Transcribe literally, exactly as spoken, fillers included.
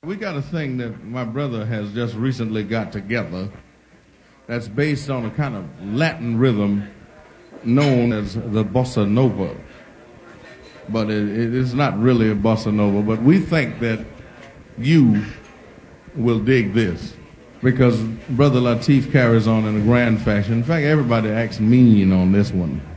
We got a thing that my brother has just recently got together that's based on a kind of Latin rhythm known as the bossa nova. But it, it is not really a bossa nova, but we think that you will dig this because Brother Lateef carries on in a grand fashion. In fact, everybody acts mean on this one.